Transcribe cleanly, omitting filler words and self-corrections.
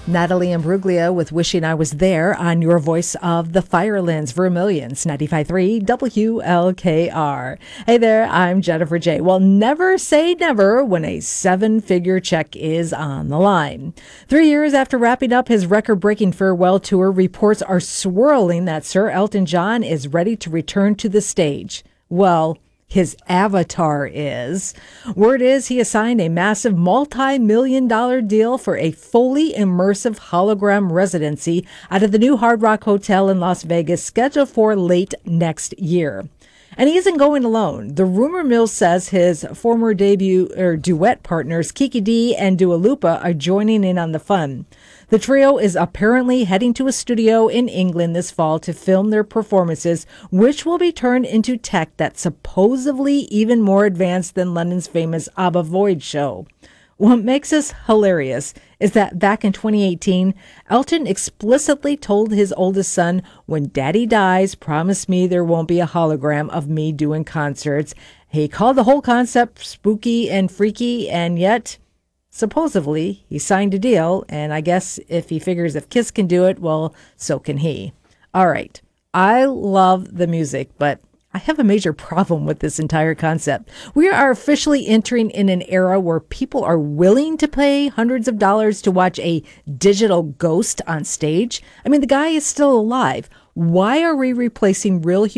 Natalie Imbruglia with Wishing I Was There on your voice of the Firelands, Vermilion's 95.3 WLKR. Hey there, I'm Jennifer J. Well, never say never when a seven-figure check is on the line. 3 years after wrapping up his record-breaking farewell tour, reports are swirling that Sir Elton John is ready to return to the stage. Well, his avatar is. Word is he has signed a massive multi-million-dollar deal for a fully immersive hologram residency out of the new Hard Rock Hotel in Las Vegas, scheduled for late next year. And he isn't going alone. The rumor mill says his former duet partners Kiki D and Dua Lipa are joining in on the fun. The trio is apparently heading to a studio in England this fall to film their performances, which will be turned into tech that's supposedly even more advanced than London's famous ABBA Void show. What makes this hilarious is that back in 2018, Elton explicitly told his oldest son, "When Daddy dies, promise me there won't be a hologram of me doing concerts." He called the whole concept spooky and freaky, and yet supposedly, he signed a deal, and I guess if he figures if Kiss can do it, well, so can he. All right, I love the music, but I have a major problem with this entire concept. We are officially entering in an era where people are willing to pay hundreds of dollars to watch a digital ghost on stage. I mean, the guy is still alive. Why are we replacing real